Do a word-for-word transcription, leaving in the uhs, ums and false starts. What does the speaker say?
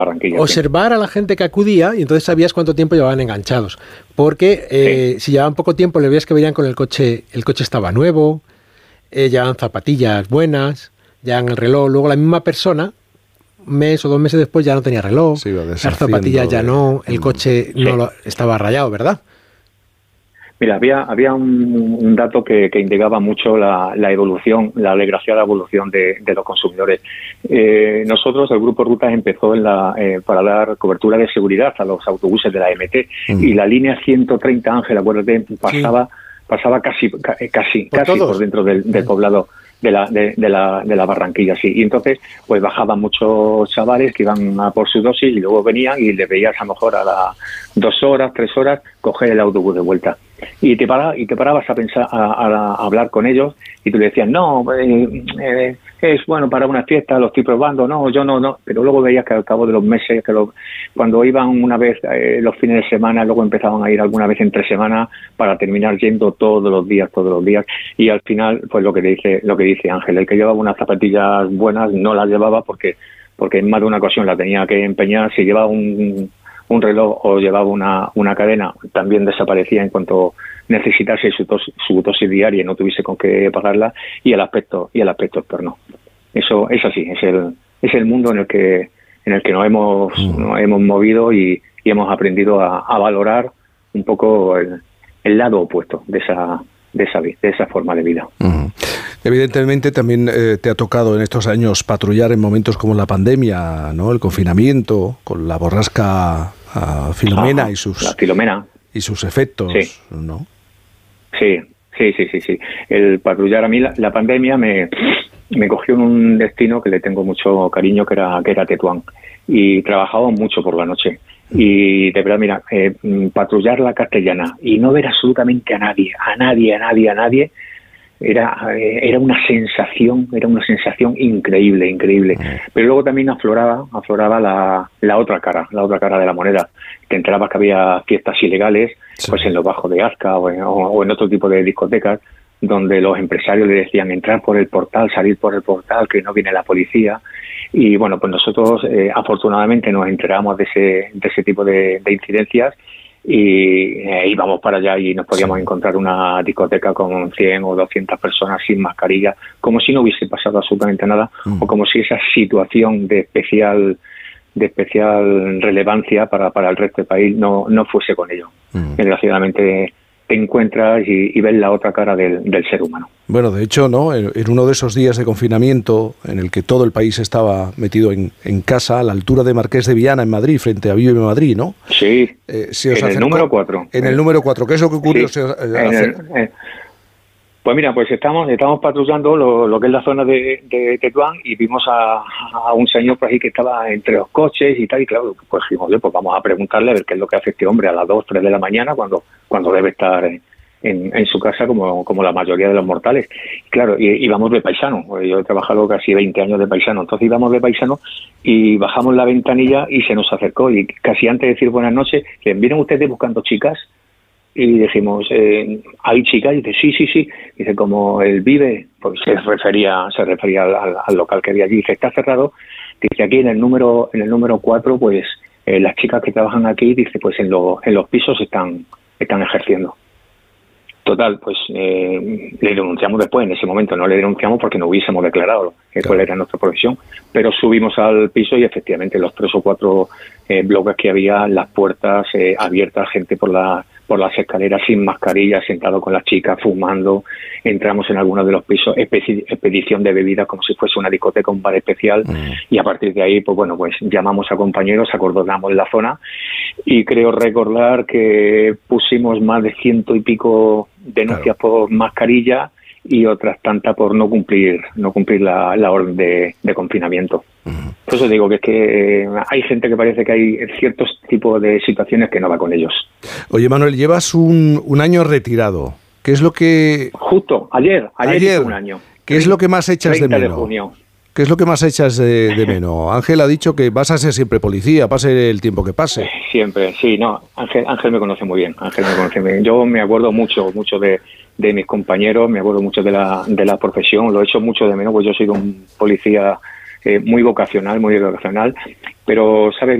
Barranquilla. Observar a la gente que acudía y entonces sabías cuánto tiempo llevaban enganchados. Porque eh, sí. si llevaban poco tiempo le veías que venían con el coche, el coche estaba nuevo, eh, llevaban zapatillas buenas, llevaban el reloj. Luego la misma persona, un mes o dos meses después, ya no tenía reloj, sí, las zapatillas ya de... no, el coche sí. no lo, estaba rayado, ¿verdad? Mira, había había un, un dato que, que indicaba mucho la, la evolución, la desgraciada evolución de, de los consumidores. Eh, nosotros, el Grupo Rutas, empezó en la, eh, para dar cobertura de seguridad a los autobuses de la M T mm. y la línea ciento treinta, Ángel, acuérdate, pasaba sí. pasaba casi casi por casi todos. por dentro del, del poblado de la de, de la de la Barranquilla, sí. Y entonces pues bajaban muchos chavales que iban a por su dosis y luego venían y les veías a lo mejor a las dos horas, tres horas coger el autobús de vuelta. Y te parabas y te parabas a pensar a, a, a hablar con ellos y tú le decías no eh, eh, es bueno para una fiesta, lo estoy probando, no, yo no, no, pero luego veías que al cabo de los meses, que lo, cuando iban una vez eh, los fines de semana, luego empezaban a ir alguna vez entre semana para terminar yendo todos los días, todos los días, y al final, pues lo que dice, lo que dice Ángel, el que llevaba unas zapatillas buenas no las llevaba porque, porque en más de una ocasión la tenía que empeñar, si llevaba un un reloj o llevaba una, una cadena, también desaparecía en cuanto necesitase su, tos, su dosis diaria y no tuviese con qué pagarla, y el aspecto y el aspecto externo. Eso es así, es el es el mundo en el que en el que nos hemos mm. nos hemos movido y, y hemos aprendido a, a valorar un poco el, el lado opuesto de esa de esa de esa forma de vida. Mm. Evidentemente también eh, te ha tocado en estos años patrullar en momentos como la pandemia, ¿no? El confinamiento, con la borrasca a Filomena ah, y sus la Filomena y sus efectos, sí. ¿no? Sí, sí, sí, sí, sí. El patrullar a mí la, la pandemia me me cogió en un destino que le tengo mucho cariño, que era que era Tetuán, y trabajaba mucho por la noche. Y de verdad, mira, eh, patrullar la Castellana y no ver absolutamente a nadie, a nadie, a nadie, a nadie, era era una sensación, era una sensación increíble, increíble. Pero luego también afloraba, afloraba la, la otra cara, la otra cara de la moneda. Te enterabas que había fiestas ilegales, sí. pues en los bajos de Azca o en, o, o en otro tipo de discotecas, donde los empresarios le decían entrar por el portal, salir por el portal, que no viene la policía. Y bueno, pues nosotros eh, afortunadamente nos enteramos de ese de ese tipo de, de incidencias y eh, íbamos para allá y nos podíamos sí. encontrar una discoteca con cien o doscientas personas sin mascarilla, como si no hubiese pasado absolutamente nada, mm. o como si esa situación de especial de especial relevancia para, para el resto del país no, no fuese con ello. Mm. Desgraciadamente te encuentras y, y ves la otra cara del, del ser humano. Bueno, de hecho, ¿no? En, en uno de esos días de confinamiento en el que todo el país estaba metido en, en casa, a la altura de Marqués de Viana, en Madrid, frente a Vive Madrid, ¿no? Sí, eh, se os en acercó, el número cuatro. En el número cuatro, ¿qué es lo que ocurrió? Sí, Se os, eh, en el, eh, pues mira, pues estamos estamos patrullando lo, lo que es la zona de, de Tetuán y vimos a, a un señor por ahí que estaba entre los coches y tal, y claro, pues dijimos, pues vamos a preguntarle a ver qué es lo que hace este hombre a las dos, tres de la mañana cuando, cuando debe estar en, en, en su casa como, como la mayoría de los mortales. Claro, y íbamos de paisano, yo he trabajado casi veinte años de paisano, entonces íbamos de paisano y bajamos la ventanilla y se nos acercó y casi antes de decir buenas noches, le ¿vienen ustedes buscando chicas? Y dijimos, eh, ¿hay chicas? Y dice, sí, sí, sí. Dice, como él vive, pues se refería se refería al, al local que había allí. Dice, está cerrado. Dice, aquí en el número en el número cuatro, pues eh, las chicas que trabajan aquí, dice, pues en, lo, en los pisos están están ejerciendo. Total, pues eh, le denunciamos después, en ese momento no le denunciamos porque no hubiésemos declarado que cuál era nuestra profesión, pero subimos al piso y efectivamente los tres o cuatro eh, bloques que había, las puertas eh, abiertas, gente por la por las escaleras sin mascarilla, sentado con las chicas, fumando. Entramos en algunos de los pisos, expedi- expedición de bebidas como si fuese una discoteca, un bar especial, mm. y a partir de ahí, pues bueno, pues llamamos a compañeros, acordonamos la zona, y creo recordar que pusimos más de ciento y pico denuncias claro. por mascarilla y otras tantas por no cumplir no cumplir la, la orden de, de confinamiento. Uh-huh. Por eso digo que es que eh, hay gente que parece que hay ciertos tipos de situaciones que no va con ellos. Oye, Manuel, llevas un, un año retirado. ¿Qué es lo que...? Justo, ayer, ayer, ayer hice un año. ¿Qué es lo que más echas de menos? De junio. ¿Qué es lo que más echas de, de menos? Ángel ha dicho que vas a ser siempre policía, pase el tiempo que pase. Siempre, sí, no, Ángel, Ángel me conoce muy bien, Ángel me conoce muy bien. Yo me acuerdo mucho, mucho de, de mis compañeros, me acuerdo mucho de la, de la profesión, lo he hecho mucho de menos, pues yo he sido un policía eh, muy vocacional, muy vocacional, pero, ¿sabes?